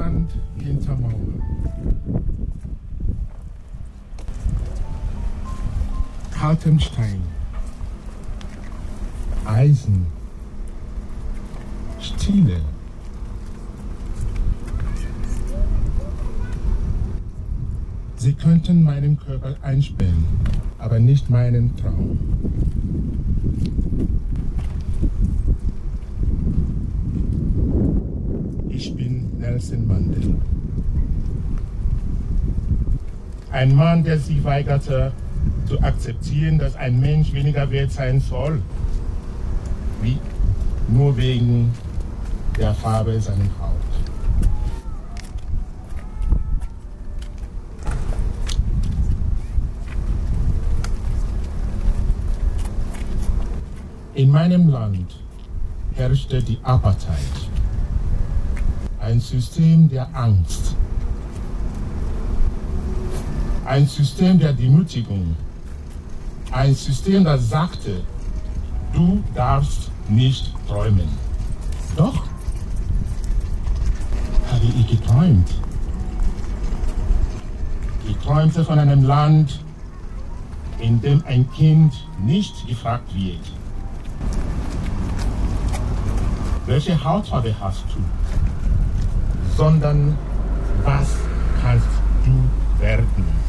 Land hinter Mauer. Kaltem Stein, Eisen, Stille. Sie könnten meinen Körper einsperren, aber nicht meinen Traum. Ich bin Nelson Mandela. Ein Mann, der sich weigerte, zu akzeptieren, dass ein Mensch weniger wert sein soll, wie nur wegen der Farbe seiner Haut. In meinem Land herrschte die Apartheid, ein System der Angst, ein System der Demütigung, ein System, das sagte, du darfst nicht träumen. Doch habe ich geträumt. Ich träumte von einem Land, in dem ein Kind nicht gefragt wird, welche Hautfarbe hast du, sondern was kannst du werden.